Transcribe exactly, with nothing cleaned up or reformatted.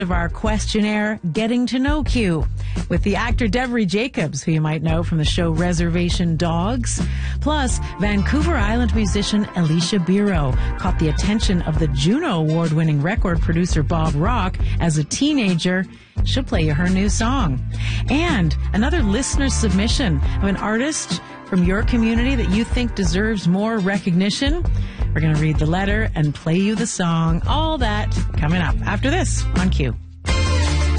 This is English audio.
of our questionnaire, Getting to Know Q, with the actor Devery Jacobs, who you might know from the show Reservation Dogs. Plus, Vancouver Island musician Alicia Biro caught the attention of the Juno Award-winning record producer Bob Rock as a teenager. She'll play you her new song. And another listener submission of an artist from your community that you think deserves more recognition. We're going to read the letter and play you the song. All that coming up after this on Q.